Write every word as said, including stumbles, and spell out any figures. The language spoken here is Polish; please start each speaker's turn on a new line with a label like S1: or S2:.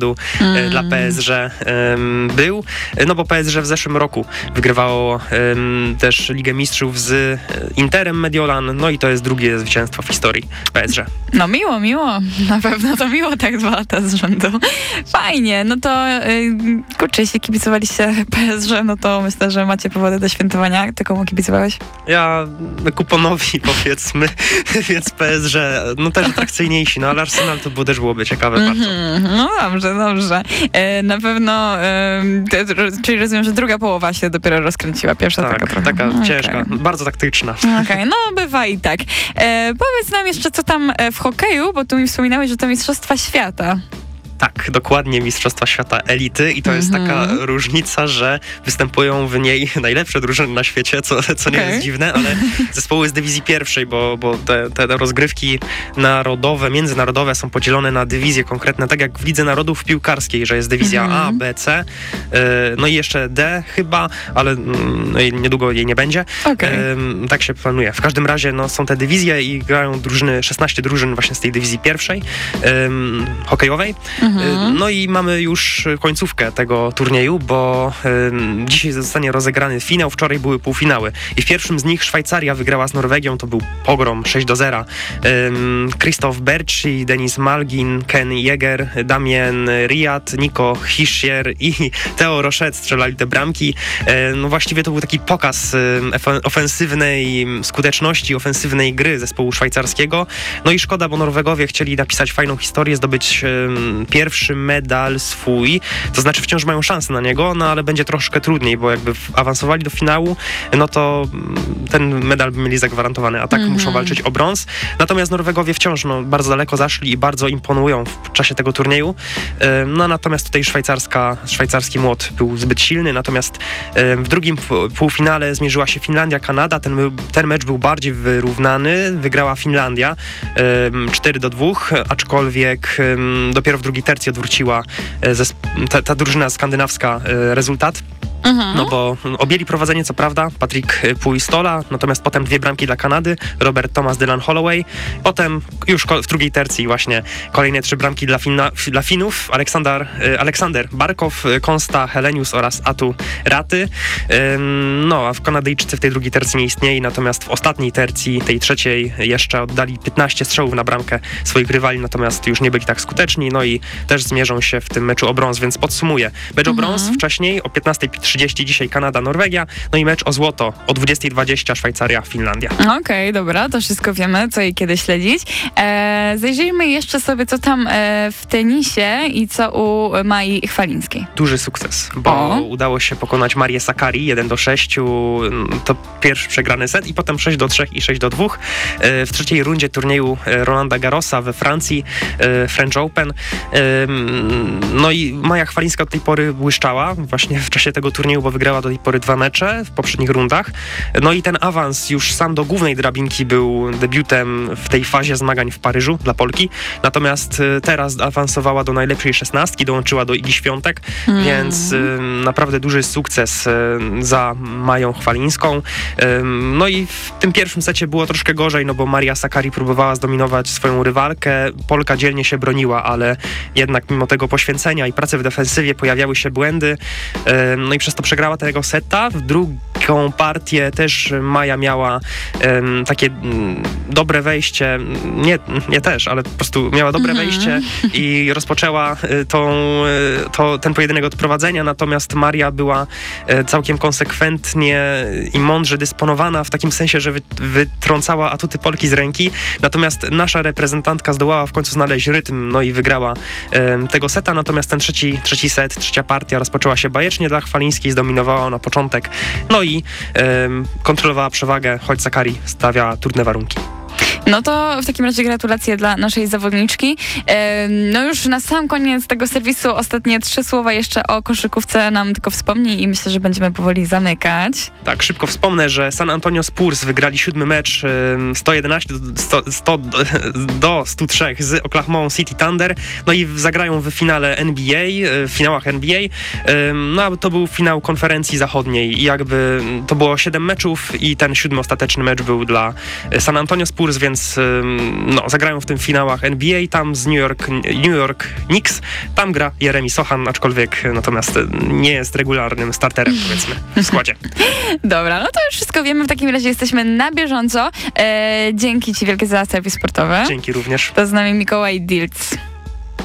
S1: Mm. dla P S G um, był, no bo P S G w zeszłym roku wygrywało um, też Ligę Mistrzów z Interem Mediolan, no i to jest drugie zwycięstwo w historii P S G.
S2: No miło, miło, na pewno to miło, tak dwa lata z rzędu. Fajnie, no to yy, kurczę, jeśli kibicowaliście P S G, no to myślę, że macie powody do świętowania. Ty komu kibicowałeś?
S1: Ja kuponowi powiedzmy, więc P S G, no też atrakcyjniejsi, no ale Arsenal to było, też byłoby ciekawe mm-hmm. bardzo.
S2: No dobrze, dobrze. E, na pewno, e, te, czyli rozumiem, że druga połowa się dopiero rozkręciła, pierwsza
S1: tak,
S2: taka trochę.
S1: taka
S2: okay.
S1: ciężka, bardzo taktyczna.
S2: Okej, okay, no bywa i tak. E, powiedz nam jeszcze, co tam w hokeju, bo tu mi wspominałeś, że to Mistrzostwa Świata.
S1: Tak, dokładnie Mistrzostwa Świata Elity i to mm-hmm. jest taka różnica, że występują w niej najlepsze drużyny na świecie, co, co nie okay. jest dziwne, ale zespoły z dywizji pierwszej, bo, bo te, te rozgrywki narodowe, międzynarodowe są podzielone na dywizje konkretne, tak jak w Lidze Narodów piłkarskiej, że jest dywizja mm-hmm. A, B, C, yy, no i jeszcze D chyba, ale yy, niedługo jej nie będzie. Okay. Yy, tak się planuje. W każdym razie no, są te dywizje i grają drużyny, szesnaście drużyn właśnie z tej dywizji pierwszej, yy, hokejowej. No i mamy już końcówkę tego turnieju, bo y, dzisiaj zostanie rozegrany finał, wczoraj były półfinały i w pierwszym z nich Szwajcaria wygrała z Norwegią, to był pogrom sześć do zera. Y, Krzysztof Berci, Denis Malgin, Ken Jäger, Damien Riat, Nico Hischier i Theo Rochette strzelali te bramki. Y, no właściwie to był taki pokaz y, ofensywnej skuteczności, ofensywnej gry zespołu szwajcarskiego. No i szkoda, bo Norwegowie chcieli napisać fajną historię, zdobyć y, pierwszy medal swój, to znaczy wciąż mają szansę na niego, no ale będzie troszkę trudniej, bo jakby awansowali do finału, no to ten medal by mieli zagwarantowany, a tak mm-hmm. muszą walczyć o brąz. Natomiast Norwegowie wciąż no, bardzo daleko zaszli i bardzo imponują w czasie tego turnieju. No natomiast tutaj szwajcarska, szwajcarski młot był zbyt silny, natomiast w drugim półfinale zmierzyła się Finlandia-Kanada, ten, ten mecz był bardziej wyrównany, wygrała Finlandia cztery do dwóch, aczkolwiek dopiero w drugiej tercji odwróciła ta, ta drużyna skandynawska rezultat. Mhm. No bo objęli prowadzenie, co prawda, Patrick Puistola, natomiast potem dwie bramki dla Kanady, Robert Thomas, Dylan Holloway. Potem już w drugiej tercji właśnie kolejne trzy bramki dla, Fina, dla Finów, Aleksander, Aleksander Barkow, Konsta Helenius oraz Atu Raty. No, a w Kanadyjczycy w tej drugiej tercji nie istnieli, natomiast w ostatniej tercji, tej trzeciej, jeszcze oddali piętnaście strzałów na bramkę swoich rywali, natomiast już nie byli tak skuteczni, no i też zmierzą się w tym meczu o brąz, więc podsumuję. Mecz o brąz mhm. wcześniej o piętnastej trzydzieści dzisiaj Kanada-Norwegia, no i mecz o złoto o dwudziestej dwadzieścia Szwajcaria-Finlandia.
S2: Okej, okay, dobra, to wszystko wiemy, co i kiedy śledzić. E, zajrzyjmy jeszcze sobie, co tam e, w tenisie i co u Mai Chwalińskiej.
S1: Duży sukces, bo o. udało się pokonać Marię Sakkari jeden do sześciu, to pierwszy przegrany set i potem sześć do trzech i sześć do dwóch. E, w trzeciej rundzie turnieju Rolanda Garrosa we Francji, e, French Open. E, no i Maja Chwalińska od tej pory błyszczała właśnie w czasie tego turnieju, bo wygrała do tej pory dwa mecze w poprzednich rundach. No i ten awans już sam do głównej drabinki był debiutem w tej fazie zmagań w Paryżu dla Polki. Natomiast teraz awansowała do najlepszej szesnastki, dołączyła do Igi Świątek, mm. więc y, naprawdę duży sukces y, za Mają Chwalińską. Y, no i w tym pierwszym secie było troszkę gorzej, no bo Maria Sakkari próbowała zdominować swoją rywalkę. Polka dzielnie się broniła, ale jednak mimo tego poświęcenia i pracy w defensywie pojawiały się błędy. Y, no i przez to przegrała tego seta. W drugą partię też Maja miała um, takie um, dobre wejście, nie, nie też, ale po prostu miała dobre mm-hmm. wejście i rozpoczęła y, tą, y, to, ten pojedynek od prowadzenia, natomiast Maria była y, całkiem konsekwentnie i mądrze dysponowana, w takim sensie, że wy, wytrącała atuty Polki z ręki, natomiast nasza reprezentantka zdołała w końcu znaleźć rytm, no i wygrała y, tego seta, natomiast ten trzeci, trzeci set, trzecia partia rozpoczęła się bajecznie dla Chwalińskiej, zdominowała na początek, no i ym, kontrolowała przewagę, choć Sakkari stawiała trudne warunki.
S2: No to w takim razie gratulacje dla naszej zawodniczki. No już na sam koniec tego serwisu ostatnie trzy słowa jeszcze o koszykówce nam tylko wspomnij i myślę, że będziemy powoli zamykać.
S1: Tak, szybko wspomnę, że San Antonio Spurs wygrali siódmy mecz sto jedenaście do stu trzech z Oklahoma City Thunder, no i zagrają w finale N B A, w finałach N B A. No a to był finał konferencji zachodniej i jakby to było siedem meczów i ten siódmy ostateczny mecz był dla San Antonio Spurs, więc więc no, zagrają w tym finałach N B A, tam z New York, New York Knicks, tam gra Jeremy Sochan, aczkolwiek natomiast nie jest regularnym starterem, powiedzmy, w składzie.
S2: Dobra, no to już wszystko wiemy, w takim razie jesteśmy na bieżąco. E, dzięki ci wielkie za serwis sportowy.
S1: Dzięki również.
S2: To z nami Mikołaj Dilc.